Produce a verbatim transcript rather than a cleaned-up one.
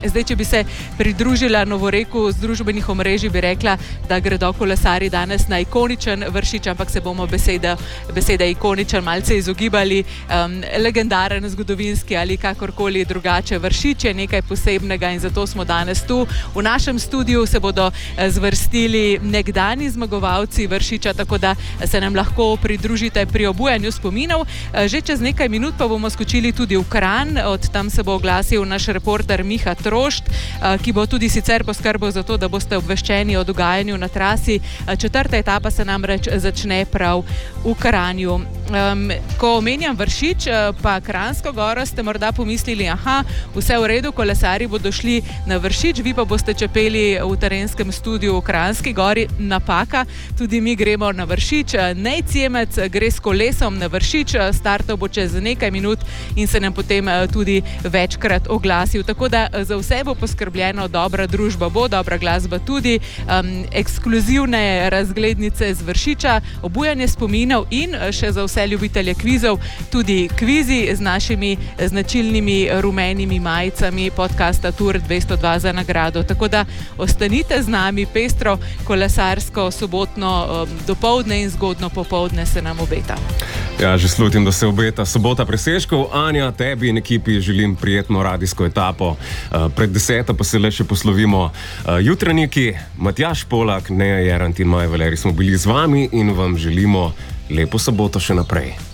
Zdaj, če bi se pridružila Novoreku z družbenih omrežij, bi rekla, da gredo kolesarji danes na ikoničen Vršič, ampak se bomo besede, besede ikoničen malce izogibali. Um, legendaren, zgodovinski ali kakorkoli drugače. Vršič je nekaj posebnega in zato smo danes tu. V našem studiu se bodo zvrstili nekdani zmagovalci Vršiča, tako da se nam lahko pridružite pri obujanju spominov. Že čez nekaj minut pa bomo skočili tudi v Kranj, od tam se bo oglasil naš reporter Miha Trošt, ki bo tudi sicer poskrbel za to, da boste obveščeni o dogajanju na trasi. Četrta etapa se namreč začne prav v Kranju. Um, ko omenjam Vršič pa Kranjsko goro, ste morda pomislili, aha, vse v redu, kolesarji bodo šli na Vršič, vi pa boste čepeli v terenskem studiu v Kranjski gori. Napaka, tudi mi gremo na Vršič. Nej Ciemec gre s kolesom na Vršič, startov bo čez nekaj minut in se nam potem tudi večkrat oglasil. Tako da za vse bo poskrbljeno, dobra družba bo, dobra glasba tudi, um, ekskluzivne razglednice z Vršiča, obujanje spominov in še za vse ljubitelje kvizov, tudi kvizi z našimi značilnimi rumenimi majicami podcasta Tour dvesto dva za nagrado. Tako da ostanite z nami, pestro kolesarsko sobotno um, dopoldne in zgodno popoldne se nam obeta. Ja, že slutim, da se obeta sobota presežkov. Anja, tebi in ekipi želim prijetno radijsko etapo. Uh, pred deseto pa se le še poslovimo. Uh, jutranjiki, Matjaž Polak, Neja Jerant in Maja Valerij smo bili z vami in vam želimo lepo soboto še naprej.